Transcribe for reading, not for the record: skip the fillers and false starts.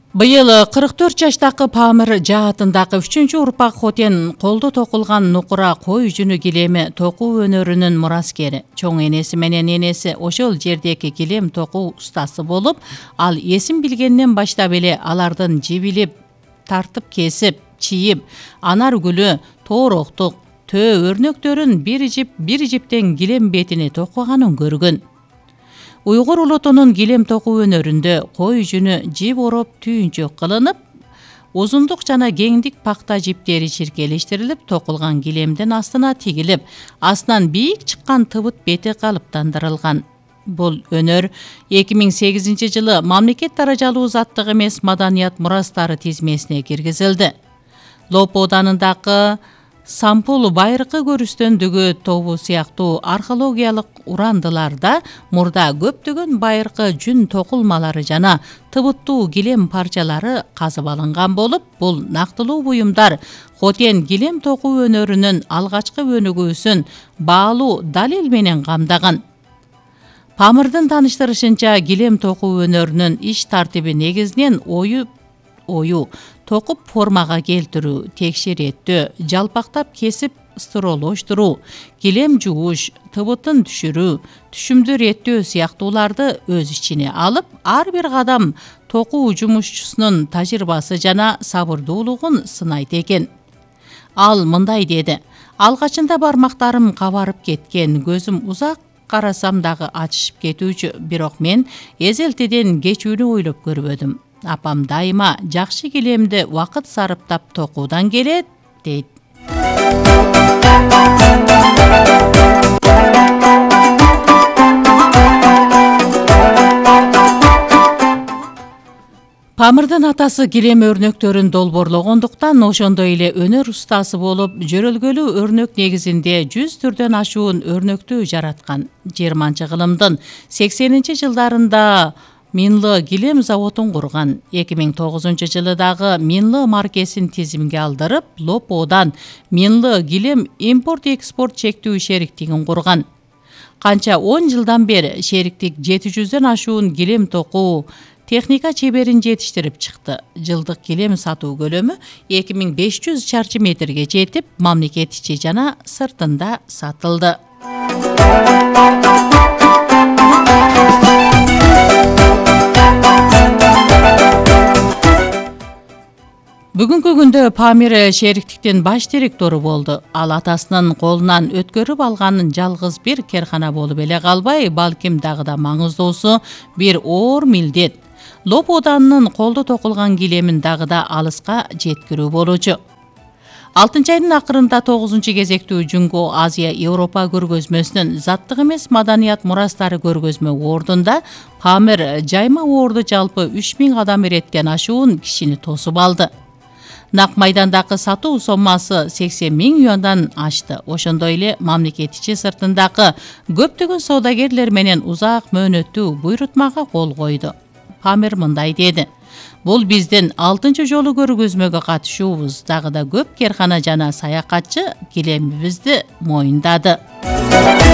Быйыл 44 жаштагы Памир жаатындагы 3-урпак Хотен колдо токулган нукура кой жүнү килеми токуу өнөрүнүн мураскери. Чоң энеси менен энеси ошол жердеги килем токуу устасы болуп, ал эсин билгенден баштап эле алардын жибилип, тартып кесип, чийип, анар гүлү, тоороктук, төө өрнөктөрүн бир жиптен килем бетине токуганын көргөн. Уйгур улутунун килем токуу өнөрүндө кой жүнү жип ороп түйүнчөк кылынып, узундук жана кеңдик пакта жиптери чиркелештирилип, токулган килемдин астына тигилип, астынан бийик чыккан тыбыт бети калыптандырылган. Бул өнөр 2008 жылы мамлекет даражалуу заттык эмес маданият мурастары тизмесине киргизилди. Лоп Оданындагы Сампул байыркы көрүстөндүгү тобу сыяктуу археологиялык урандыларда мурда көптөгөн байыркы жүн токулмалары жана тыбыттуу килем парчалары казып алынган болуп, бул нактылуу буюмдар Хотен килем токуу өнөрүнүн алгачкы өнүгүүсүн баалуу далил менен камдаган. Памирдин тааныштырышынча, килем токуу өнөрүнүн иш тартиби негизинен ою токуп формага келтирүү, текшереттөө, жалпактап кесип стыролоштуруу, килем жууш, тыбытын түшүрүү, түшүмдү реттөө сыяктууларды өз ичине алып, ар бир кадам токуу жумушчусунун тажрыйбасы жана сабырдуулугун сынайт экен. Ал мындай деди: алгачында бармактарым кабарып кеткен, көзүм узак карасам дагы ачышып кетүүчү, бирок мен эзелтеден кечүүнү ойлоп көрбөдүм. Апам дайыма жакшы килемди убакыт сарыптап токуудан келет, дейт. Памирдин атасы килем өрнөктөрүн долборлогондуктан, ошондой эле өнөр устасы болуп, жөрөлгөлүү өрнөк негизинде 100 түрдөн ашуун өрнөктү жараткан. 20-кылымдын 80-жылдарында Минлы килем заводун курган. 2009 жылы дагы Минлы маркесин тизимге алдырып, Лоп Одан Минлы килем импорт-экспорт чектүү шериктигин курган. Канча 10 жылдан бери шериктик 700дөн ашуун килем токуу техника чеберин жетиштирип чыкты. Жылдык килем сатуу көлөмү 2500 чарчы метрге жетип, мамлекет ичи жана сыртында сатылды. Бүгүнкү күндө Памир шериктиктин баш директору болду. Ал атасынын колунан өткөрүп алганын жалгыз бир керкана болуп эле калбай, балким дагы да маңыздуусу бир оор милдет. Лоп Оданынын колдо токулган килемин дагы да алыска жеткирүү болчу. 6-айдын акырында 9-кезектүү Жүнгө Азия Европа көргөзмөсүнүн заттык эмес маданият мурастары көргөзмө ордунда Памир жайма орду жалпы 3000 адам иреттен ашуун кишини тосуп алды. Нак майдандагы сатуу соммасы 80 000 юандан ашты. Ошондой эле мамлекет ичи сыртындагы көптөгөн соодагерлер менен узак мөөнөттүү буйрутмага кол койду. Памир мындай деди: бул биздин 6-жолу көргөзмөгө катышуубуз. Дагы да көп керкана жана саякатчы килемибизди моюндады.